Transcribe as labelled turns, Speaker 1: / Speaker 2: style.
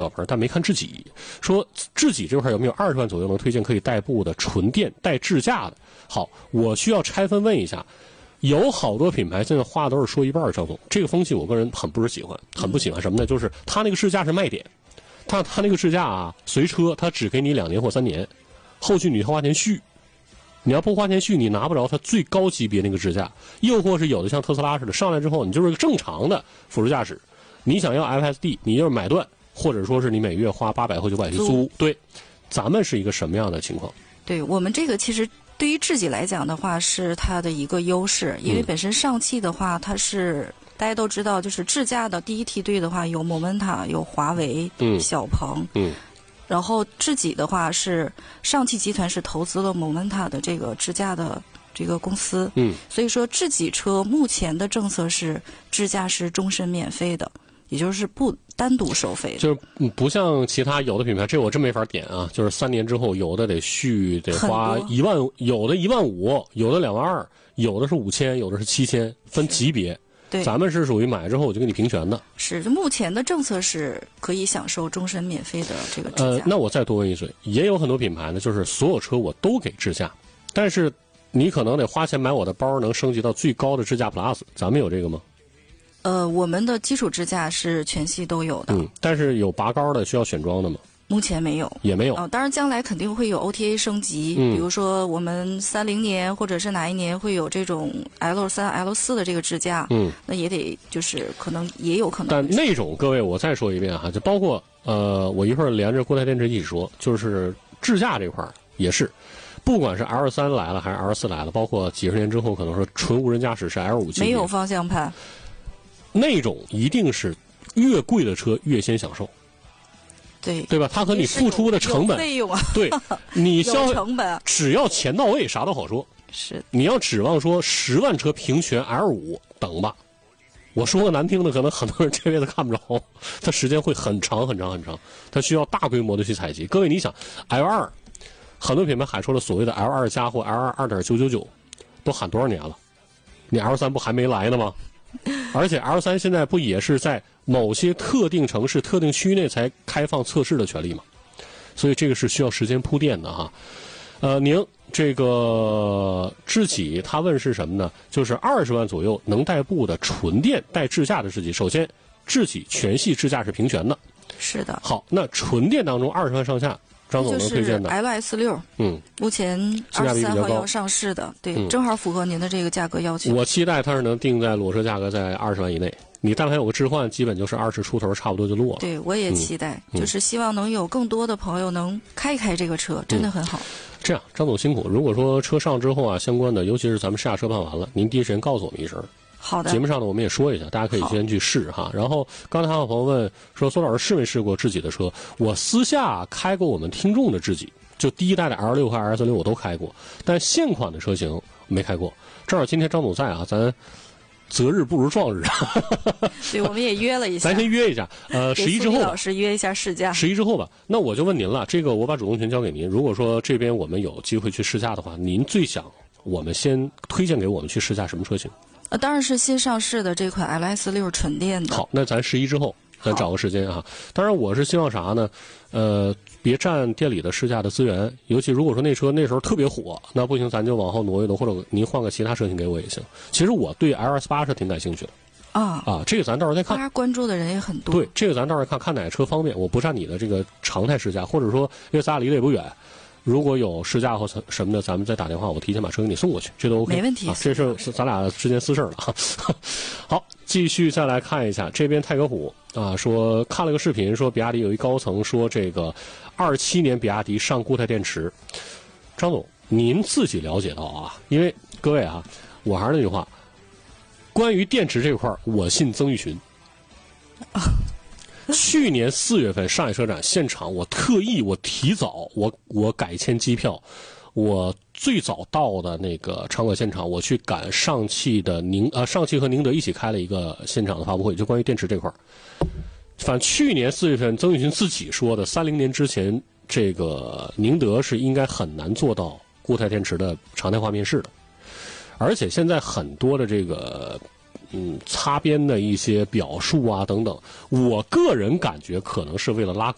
Speaker 1: 小鹏，但没看智己。说智己这块有没有20万左右能推荐可以代步的纯电带智驾的？好，我需要拆分问一下。有好多品牌现在话都是说一半，张总，这个风气我个人很不喜欢，很不喜欢什么呢？就是它那个智驾是卖点，它那个智驾啊，随车它只给你2年或3年，后续你要花钱续，你要不花钱续，你拿不着它最高级别那个智驾。又或是有的像特斯拉似的，上来之后你就是个正常的辅助驾驶，你想要 FSD， 你就是买断，或者说是你每月花800或900去租。对，咱们是一个什么样的情况？
Speaker 2: 对，我们这个其实对于智己来讲的话，是它的一个优势，因为本身上汽的话，它是大家都知道，就是智驾的第一梯队的话，有 Momenta， 有华为，小鹏，然后智己的话是上汽集团是投资了 Momenta 的这个智驾的这个公司，所以说智己车目前的政策是智驾是终身免费的，也就是不单独收费的，
Speaker 1: 就是不像其他有的品牌，这我真没法点啊。就是3年之后，有的得续，得花1万，有的15000，有的2万2，有的是5000，有的是7000，分级别。
Speaker 2: 对，
Speaker 1: 咱们是属于买之后我就给你平权的。
Speaker 2: 是，目前的政策是可以享受终身免费的这个智驾。
Speaker 1: 那我再多问一嘴，也有很多品牌呢，就是所有车我都给智驾，但是你可能得花钱买我的包，能升级到最高的智驾 Plus， 咱们有这个吗？
Speaker 2: 我们的基础支架是全系都有的，
Speaker 1: 但是有拔高的需要选装的吗？
Speaker 2: 目前没有，
Speaker 1: 也没有。
Speaker 2: 当然将来肯定会有 OTA 升级，比如说我们30年或者是哪一年会有这种 L3、L4 的这个支架，那也得就是可能也有可能。
Speaker 1: 但那种各位，我再说一遍哈，就包括我一会儿连着固态电池一起说，就是智驾这块也是。不管是 L3 来了还是 L4 来了，包括几十年之后可能说纯无人驾驶是 L5 级别，
Speaker 2: 没有方向盘。
Speaker 1: 那种一定是越贵的车越先享受，对吧？它和你付出的成本，
Speaker 2: 费用啊，
Speaker 1: 对，你
Speaker 2: 有成本，
Speaker 1: 只要钱到位，啥都好说。
Speaker 2: 是，
Speaker 1: 你要指望说10万车平权 L5，等吧。我说个难听的，可能很多人这辈子看不着，它时间会很长很长很长，它需要大规模的去采集。各位，你想 L2，很多品牌喊出了所谓的 L2 加或 L2 2.999，都喊多少年了？你 L3 不还没来呢吗？而且 L3 现在不也是在某些特定城市、特定区域内才开放测试的权利吗？所以这个是需要时间铺垫的哈。您这个智己他问是什么呢？就是20万左右能代步的纯电带智驾的智己。首先，智己全系智驾是平权的。
Speaker 2: 是的。
Speaker 1: 好，那纯电当中20万上下，张总能推荐的
Speaker 2: LS6，目前23号要上市的，对，正好符合您的这个价格要求。
Speaker 1: 我期待它是能定在裸车价格在20万以内。你但凡有个置换，基本就是20出头，差不多就落了。
Speaker 2: 对，我也期待，就是希望能有更多的朋友能开一开这个车，真的很好。
Speaker 1: 这样，张总辛苦。如果说车上之后啊，相关的，尤其是咱们试驾车办完了，您第一时间告诉我们一声。
Speaker 2: 好的。
Speaker 1: 节目上呢，我们也说一下，大家可以先去试哈。然后刚才还有朋友问说，苏老师试没试过智己的车？我私下开过我们听众的智己，就第一代的 L6 和 LS6 我都开过，但现款的车型没开过。正好今天张总在啊，咱择日不如撞日。
Speaker 2: 对，我们也约了一下。
Speaker 1: 咱先约一下，11之后。
Speaker 2: 老师约一下试驾。
Speaker 1: 11之后吧。那我就问您了，这个我把主动权交给您。如果说这边我们有机会去试驾的话，您最想我们先推荐给我们去试驾什么车型？
Speaker 2: 当然是新上市的这款 LS6 纯电的。
Speaker 1: 好，那咱11之后咱找个时间啊。当然我是希望啥呢？别占店里的试驾的资源，尤其如果说那车那时候特别火，那不行，咱就往后挪一挪，或者您换个其他车型给我也行。其实我对 LS8是挺感兴趣的。这个咱到时候再看。
Speaker 2: 大家关注的人也很多。
Speaker 1: 对，这个咱到时候看哪个车方便，我不占你的这个常态试驾，或者说因为咱俩离得也不远，如果有试驾或什么的，咱们再打电话，我提前把车给你送过去，这都 OK。
Speaker 2: 没问题。
Speaker 1: 这是咱俩之间私事了。好，继续再来看一下这边泰格虎啊，说看了个视频，说比亚迪有一高层说这个27年比亚迪上固态电池。张总，您自己了解到啊？因为各位啊，我还是那句话。关于电池这块我信曾毓群。去年4月份上海车展现场，我提早我改签机票，我最早到的那个场馆现场，我去赶上汽的上汽和宁德一起开了一个现场的发布会，就关于电池这块。反正去年4月份曾毓群自己说的，30年之前这个宁德是应该很难做到固态电池的常态化面世的。而且现在很多的这个擦边的一些表述啊等等，我个人感觉可能是为了拉